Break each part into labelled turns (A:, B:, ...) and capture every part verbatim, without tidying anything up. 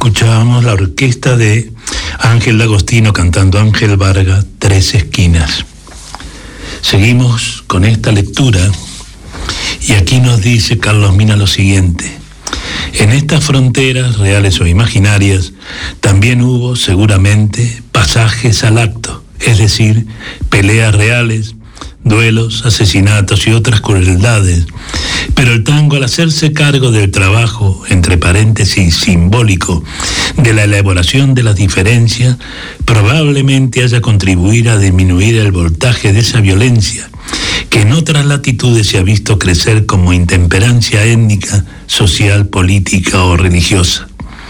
A: Escuchábamos la orquesta de Ángel D'Agostino cantando Ángel Vargas, Tres Esquinas. Seguimos con esta lectura y aquí nos dice Carlos Mina lo siguiente: en estas fronteras, reales o imaginarias, también hubo seguramente pasajes al acto, es decir, peleas reales, duelos, asesinatos y otras crueldades, pero el tango, al hacerse cargo del trabajo, entre paréntesis, simbólico, de la elaboración de las diferencias, probablemente haya contribuido a disminuir el voltaje de esa violencia, que en otras latitudes se ha visto crecer como intemperancia étnica, social, política o religiosa.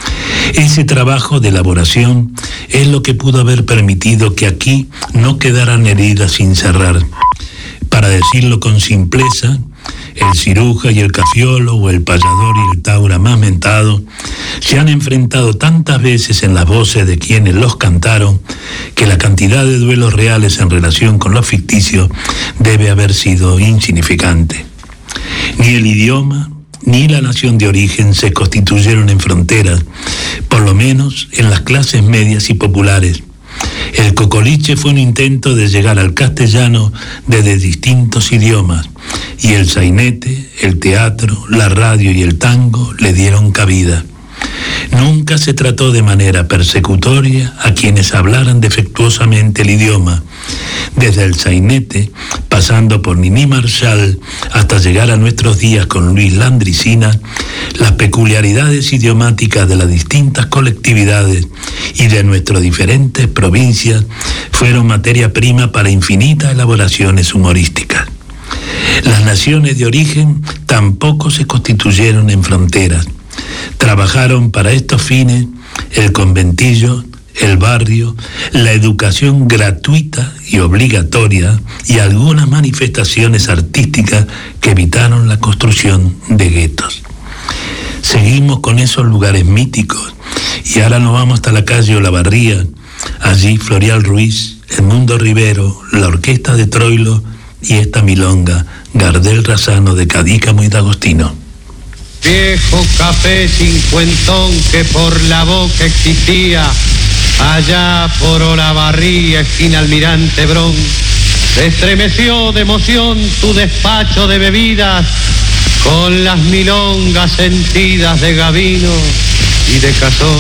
A: Ese trabajo de elaboración es lo que pudo haber permitido que aquí no quedaran heridas sin cerrar. Para decirlo con simpleza, el ciruja y el cafiolo, o el payador y el taura más mentado, se han enfrentado tantas veces en las voces de quienes los cantaron, que la cantidad de duelos reales en relación con los ficticios debe haber sido insignificante. Ni el idioma ni la nación de origen se constituyeron en fronteras, por lo menos en las clases medias y populares. El cocoliche fue un intento de llegar al castellano desde distintos idiomas, y el sainete, el teatro, la radio y el tango le dieron cabida. Nunca se trató de manera persecutoria a quienes hablaran defectuosamente el idioma, desde el sainete, pasando por Nini Marshall, hasta llegar a nuestros días con Luis Landricina. Las peculiaridades idiomáticas de las distintas colectividades y de nuestras diferentes provincias fueron materia prima para infinitas elaboraciones humorísticas. Las naciones de origen tampoco se constituyeron en fronteras. Trabajaron para estos fines el conventillo, el barrio, la educación gratuita y obligatoria y algunas manifestaciones artísticas que evitaron la construcción de guetos. Seguimos con esos lugares míticos y ahora nos vamos hasta la calle Olavarría. Allí Florial Ruiz, Edmundo Rivero, la orquesta de Troilo y esta milonga, Gardel Razano de Cadícamo y D'Agostino.
B: Viejo café cincuentón que por la boca existía, allá por Olavarría, esquina Almirante Brón, se estremeció de emoción tu despacho de bebidas, con las milongas sentidas de Gavino y de Cazón.